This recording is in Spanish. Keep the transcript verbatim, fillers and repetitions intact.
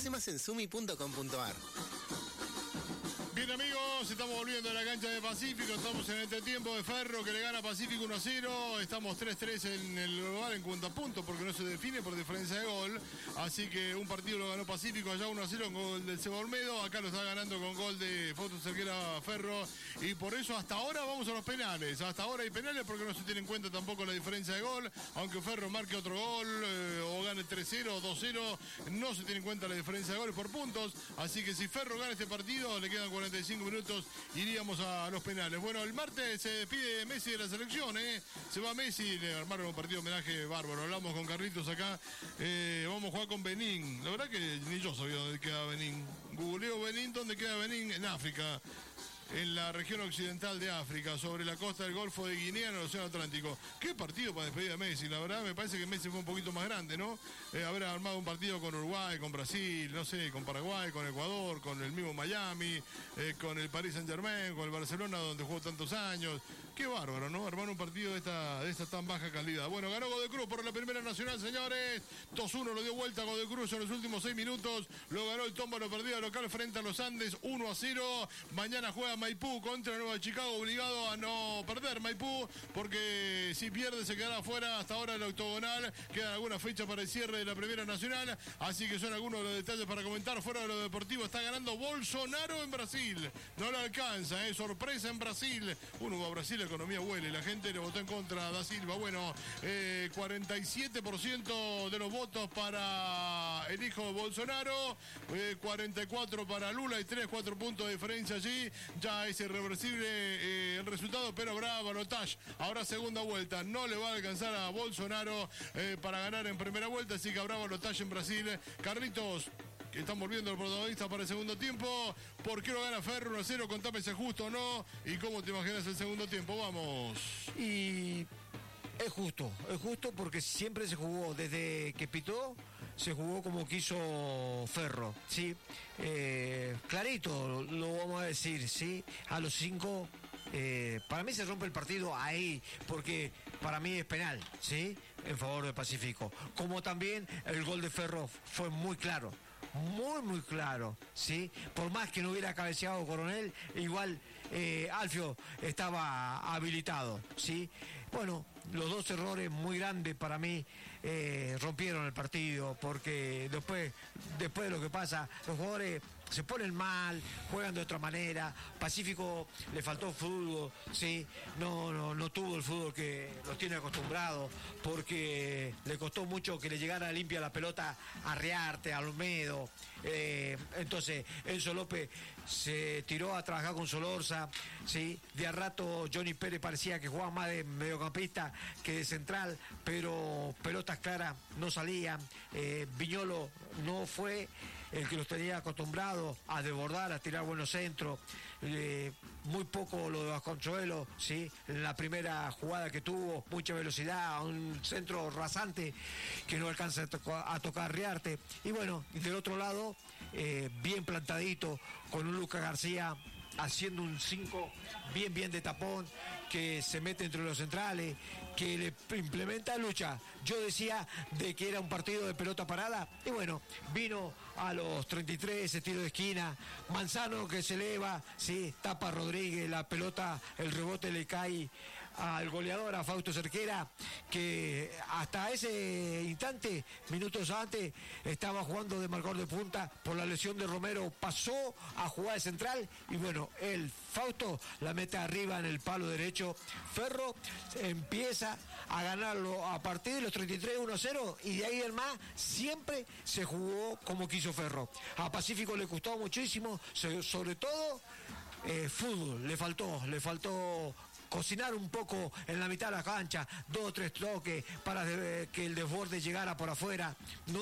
Conoce más en sumi punto com punto ar. Bien, amigos, estamos volviendo a la cancha de Pacífico. Estamos en este tiempo de Ferro que le gana a Pacífico uno a cero. Estamos tres tres en el global en cuanto a puntos porque no se define por diferencia de gol. Así que un partido lo ganó Pacífico allá uno a cero con gol del Seba Olmedo. Acá lo está ganando con gol de Fausto Cerquera Ferro. Y por eso hasta ahora vamos a los penales. Hasta ahora hay penales porque no se tiene en cuenta tampoco la diferencia de gol. Aunque Ferro marque otro gol eh, o gane tres cero o dos cero, no se tiene en cuenta la diferencia de goles por puntos. Así que si Ferro gana este partido, le quedan cuarenta y cinco minutos, iríamos a los penales. Bueno, el martes se despide Messi de la selección, ¿eh? Se va Messi, le armaron un partido de homenaje bárbaro. Hablamos con Carlitos acá. Eh, vamos a jugar con Benín. La verdad que ni yo sabía dónde queda Benín. Googleo Benín, ¿dónde queda Benín? En África. En la región occidental de África, sobre la costa del Golfo de Guinea, en el Océano Atlántico. Qué partido para despedir a Messi, la verdad me parece que Messi fue un poquito más grande, ¿no? Eh, haber armado un partido con Uruguay, con Brasil, no sé, con Paraguay, con Ecuador, con el mismo Miami, eh, con el Paris Saint Germain, con el Barcelona, donde jugó tantos años. Qué bárbaro, ¿no? Armar un partido de esta, de esta tan baja calidad. Bueno, ganó Godoy Cruz por la Primera Nacional, señores. dos uno lo dio vuelta a Godoy Cruz en los últimos seis minutos. Lo ganó el Tomba, lo perdió local frente a los Andes, uno a cero. Mañana juega Maipú contra Nueva Chicago, obligado a no perder Maipú, porque si pierde se quedará fuera hasta ahora el octogonal. Quedan algunas fechas para el cierre de la Primera Nacional, así que son algunos de los detalles para comentar. Fuera de lo deportivo, está ganando Bolsonaro en Brasil, no le alcanza, es ¿eh? Sorpresa en Brasil. Uno va a Brasil, la economía huele, la gente le votó en contra a Da Silva. Bueno, eh, cuarenta y siete por ciento de los votos para el hijo de Bolsonaro, eh, cuarenta y cuatro para Lula, y tres, cuatro puntos de diferencia allí. Ya es irreversible eh, el resultado, pero habrá balotaje. Ahora segunda vuelta, no le va a alcanzar a Bolsonaro eh, para ganar en primera vuelta, así que habrá balotaje en Brasil. Carlitos, que están volviendo los protagonistas para el segundo tiempo. ¿Por qué lo gana Ferro uno a cero? Contame si es justo o no. ¿Y cómo te imaginas el segundo tiempo? Vamos. Y es justo, es justo porque siempre se jugó, desde que pitó, se jugó como quiso Ferro, ¿sí? Eh, clarito, lo vamos a decir, ¿sí? A los cinco, eh, para mí se rompe el partido ahí, porque para mí es penal, ¿sí? En favor de Pacífico. Como también el gol de Ferro fue muy claro. Muy, muy claro, ¿sí? Por más que no hubiera cabeceado Coronel, igual eh, Alfio estaba habilitado, ¿sí? Bueno, los dos errores muy grandes para mí eh, rompieron el partido, porque después, después de lo que pasa, los jugadores se ponen mal, juegan de otra manera. Pacífico le faltó fútbol, sí, no, no, no tuvo el fútbol que los tiene acostumbrados, porque le costó mucho que le llegara limpia la pelota a Riarte, a Olmedo. Eh, entonces Enzo López se tiró a trabajar con Solorza, sí. De a rato Johnny Pérez parecía que jugaba más de mediocampista que de central, pero pelotas claras no salían. eh, Viñolo no fue el que los tenía acostumbrados a desbordar, a tirar buenos centros. Eh, muy poco lo de Vasconcelos, ¿sí? En la primera jugada que tuvo, mucha velocidad, un centro rasante que no alcanza a, to- a tocar Riarte. Y bueno, y del otro lado, eh, bien plantadito, con un Lucas García haciendo un cinco bien bien de tapón, que se mete entre los centrales, que le implementa lucha. Yo decía de que era un partido de pelota parada, y bueno, vino a los treinta y tres ese tiro de esquina, Manzano que se eleva, sí, tapa a Rodríguez, la pelota, el rebote le cae al goleador, a Fausto Cerquera, que hasta ese instante, minutos antes, estaba jugando de marcador de punta por la lesión de Romero, pasó a jugar de central, y bueno, el Fausto la mete arriba en el palo derecho. Ferro empieza a ganarlo a partir de los treinta y tres, uno a cero, y de ahí en más siempre se jugó como quiso Ferro. A Pacífico le costó muchísimo, sobre todo eh, fútbol, le faltó, le faltó cocinar un poco en la mitad de la cancha, dos o tres toques para que el desborde llegara por afuera. No